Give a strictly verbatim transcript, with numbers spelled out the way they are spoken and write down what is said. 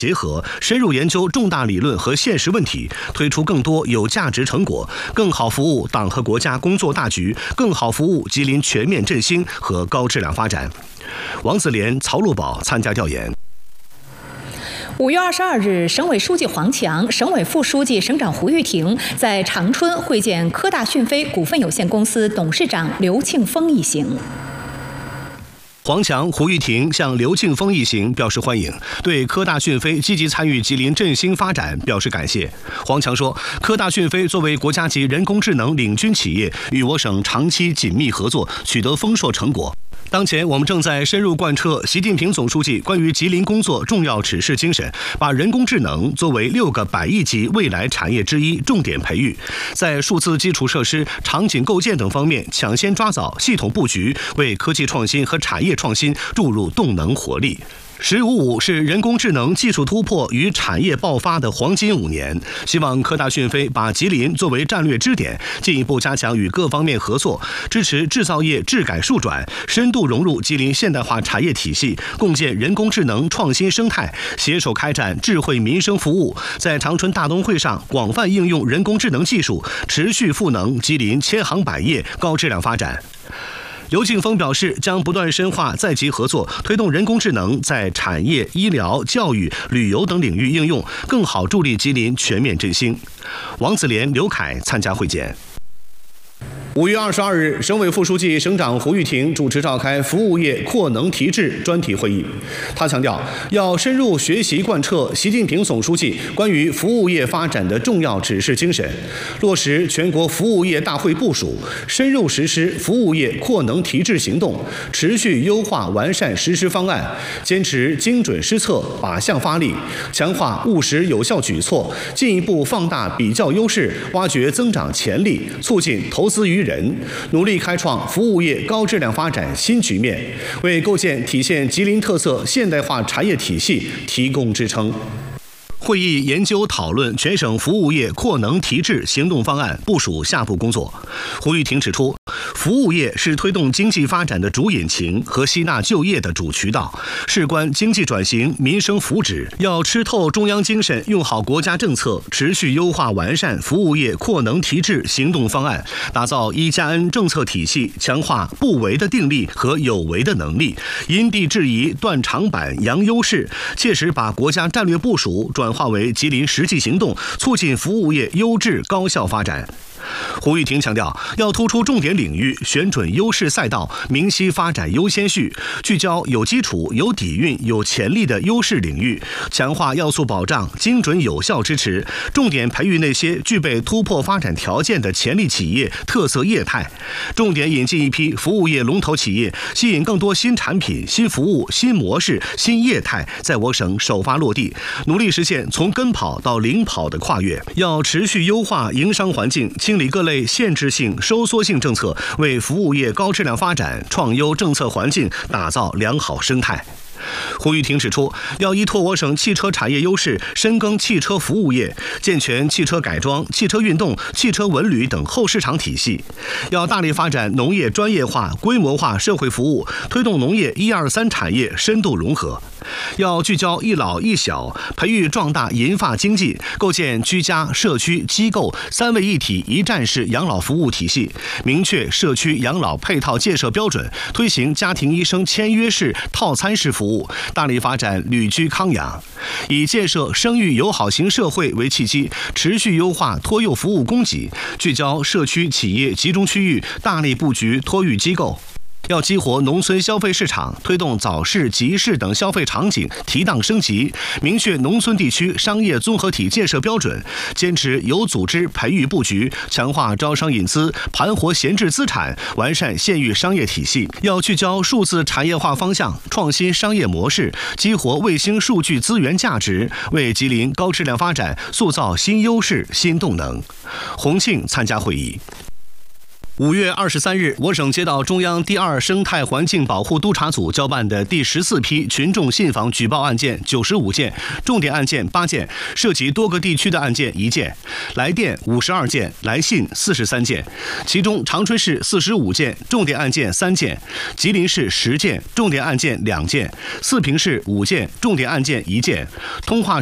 结合，深入研究重大理论和现实问题，推出更多有价值成果，更好服务党和国家工作大局，更好服务吉林全面振兴和高质量发展。王子莲、曹路宝参加调研。 五月二十二日，省委书记黄强、省委副书记、省长胡玉婷在长春会见科大讯飞股份有限公司董事长刘庆峰一行。 黄强、胡玉婷向刘庆峰一行表示欢迎，对科大讯飞积极参与吉林振兴发展表示感谢。黄强说，科大讯飞作为国家级人工智能领军企业，与我省长期紧密合作，取得丰硕成果。当前，我们正在深入贯彻习近平总书记关于吉林工作重要指示精神，把人工智能作为六个百亿级未来产业之一，重点培育，在数字基础设施、场景构建等方面抢先抓早、系统布局，为科技创新和产业创新注入动能活力。十五五是人工智能技术突破与产业爆发的黄金五年，希望科大讯飞把吉林作为战略支点，进一步加强与各方面合作，支持制造业质改数转，深度融入吉林现代化产业体系，共建人工智能创新生态，携手开展智慧民生服务，在长春大冬会上广泛应用人工智能技术，持续赋能吉林千行百业高质量发展。刘庆峰表示，将不断深化在吉合作，推动人工智能在产业、医疗、教育、旅游等领域应用，更好助力吉林全面振兴。王子莲、刘凯参加会见。五月二十二日，省委副书记、省长胡玉婷主持召开服务业扩能提质专题会议。他强调，要深入学习贯彻习近平总书记关于服务业发展的重要指示精神，落实全国服务业大会部署，深入实施服务业扩能提质行动，持续优化完善实施方案，坚持精准施策、靶向发力，强化务实有效举措，进一步放大比较优势，挖掘增长潜力，促进投资于人，努力开创服务业高质量发展新局面，为构建体现吉林特色现代化产业体系提供支撑。会议研究讨论全省服务业扩能提质行动方案，部署下步工作。胡玉婷指出，服务业是推动经济发展的主引擎和吸纳就业的主渠道，事关经济转型、民生福祉，要吃透中央精神，用好国家政策，持续优化完善服务业扩能提质行动方案，打造一加 N 政策体系，强化不为的定力和有为的能力，因地制宜，断长板，扬优势，切实把国家战略部署转化为吉林实际行动，促进服务业优质高效发展。胡玉婷强调，要突出重点领域，选准优势赛道，明晰发展优先序，聚焦有基础、有底蕴、有潜力的优势领域，强化要素保障，精准有效支持，重点培育那些具备突破发展条件的潜力企业、特色业态，重点引进一批服务业龙头企业，吸引更多新产品、新服务、新模式、新业态在我省首发落地，努力实现从跟跑到领跑的跨越。要持续优化营商环境，清理各类限制性、收缩性政策，为服务业高质量发展创优政策环境打造良好生态。胡玉婷指出，要依托我省汽车产业优势，深耕汽车服务业，健全汽车改装、汽车运动、汽车文旅等后市场体系。要大力发展农业专业化、规模化社会服务，推动农业一二三产业深度融合。要聚焦一老一小，培育壮大银发经济，构建居家、社区、机构三位一体一站式养老服务体系，明确社区养老配套建设标准，推行家庭医生签约式、套餐式服务，大力发展旅居康养。以建设生育友好型社会为契机，持续优化托幼服务供给，聚焦社区企业集中区域，大力布局托育机构。要激活农村消费市场，推动早市、集市等消费场景提档升级，明确农村地区商业综合体建设标准，坚持有组织培育布局，强化招商引资，盘活闲置资产，完善县域商业体系。要聚焦数字产业化方向，创新商业模式，激活卫星数据资源价值，为吉林高质量发展塑造新优势、新动能。洪庆参加会议。 五月二十三日，我省接到中央第二生态环境保护督察组交办的第十四批群众信访举报案件九十五件，重点案件八件，涉及多个地区的案件一件，来电五十二件，来信四十三件。其中长春市四十五件，重点案件三件；吉林市十件，重点案件两件；四平市五件，重点案件一件；通化